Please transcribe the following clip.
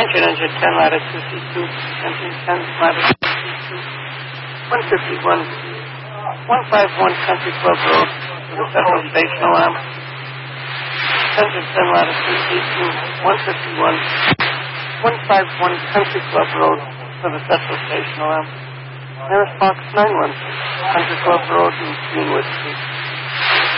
Attention, engine 10, latitude 2, engine 10, latitude 2, 151, 151 Country Club Road for the Central Station Alarm. Engine 10, latitude 151, 151 Country Club Road for the Central Station Alarm. Nearest box 91, Country Club Road in Greenwood Street.